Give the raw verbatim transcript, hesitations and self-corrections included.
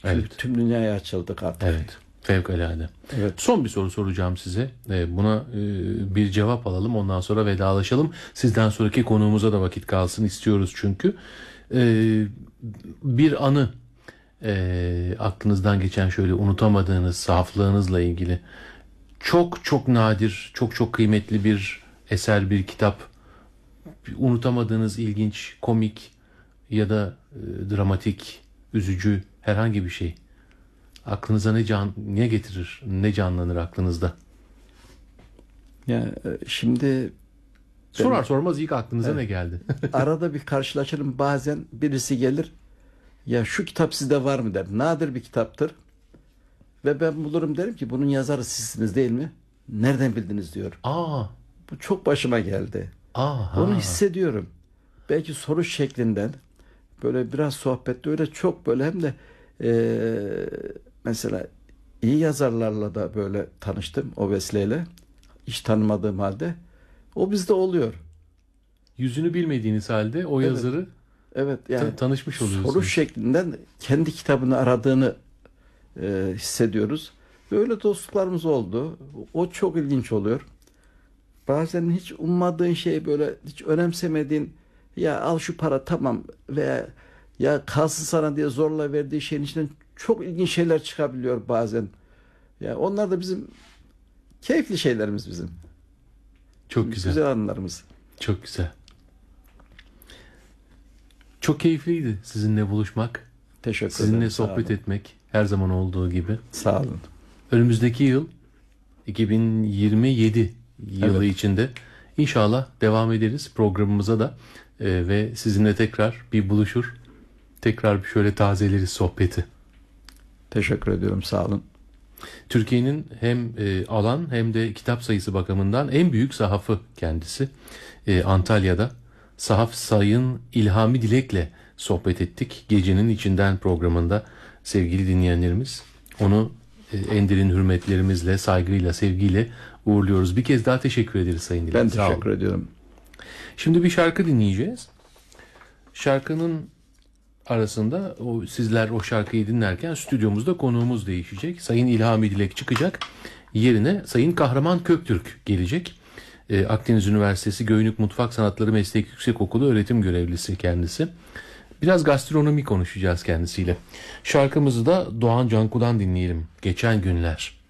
Evet. Tüm dünyaya açıldık artık. Evet. Fevkalade. Evet. Son bir soru soracağım size. Buna bir cevap alalım. Ondan sonra vedalaşalım. Sizden sonraki konuğumuza da vakit kalsın istiyoruz çünkü. Bir anı aklınızdan geçen, şöyle unutamadığınız, saflığınızla ilgili çok çok nadir, çok çok kıymetli bir eser, bir kitap, unutamadığınız ilginç, komik ya da dramatik, üzücü herhangi bir şey. Aklınıza ne can ne getirir, ne canlanır aklınızda? Yani şimdi sorar ben, sormaz ilk aklınıza evet, ne geldi? Arada bir karşılaşırım, bazen birisi gelir, ya şu kitap sizde var mı der. Nadir bir kitaptır. Ve ben bulurum, derim ki bunun yazarı sizsiniz değil mi? Nereden bildiniz diyor. Aa. Bu çok başıma geldi. Aha. Onu hissediyorum. Belki soru şeklinden, böyle biraz sohbette öyle çok böyle, hem de e, mesela iyi yazarlarla da böyle tanıştım o vesileyle. Hiç tanımadığım halde. O bizde oluyor. Yüzünü bilmediğiniz halde o evet. yazarı evet, yani ta- tanışmış oluyorsunuz. Soru şeklinden kendi kitabını aradığını e, hissediyoruz. Böyle dostluklarımız oldu. O çok ilginç oluyor. Bazen hiç ummadığın şey, böyle hiç önemsemediğin, ya al şu para tamam, veya ya kalsın sana diye zorla verdiği şeyin içinden çok ilginç şeyler çıkabiliyor bazen. Ya onlar da bizim keyifli şeylerimiz bizim. Çok güzel. Güzel anılarımız. Çok güzel. Çok keyifliydi sizinle buluşmak. Teşekkür ederim. Sizinle sohbet etmek her zaman olduğu gibi. Sağ olun. Önümüzdeki yıl iki bin yirmi yedi yılı evet. içinde inşallah devam ederiz programımıza da ee, ve sizinle tekrar bir buluşur. Tekrar bir şöyle tazeleriz sohbeti. Teşekkür ediyorum. Sağ olun. Türkiye'nin hem e, alan hem de kitap sayısı bakımından en büyük sahafı kendisi. E, Antalya'da Sahaf Sayın İlhami Dilek'le sohbet ettik. Gecenin içinden programında sevgili dinleyenlerimiz. Onu e, en derin hürmetlerimizle, saygıyla, sevgiyle uğurluyoruz. Bir kez daha teşekkür ederiz Sayın Dilek. Ben teşekkür ediyorum. Şimdi bir şarkı dinleyeceğiz. Şarkının arasında o, sizler o şarkıyı dinlerken stüdyomuzda konuğumuz değişecek. Sayın İlhami Dilek çıkacak. Yerine Sayın Kahraman Köktürk gelecek. Ee, Akdeniz Üniversitesi Göynük Mutfak Sanatları Meslek Yüksekokulu öğretim görevlisi kendisi. Biraz gastronomi konuşacağız kendisiyle. Şarkımızı da Doğan Canku'dan dinleyelim. Geçen Günler.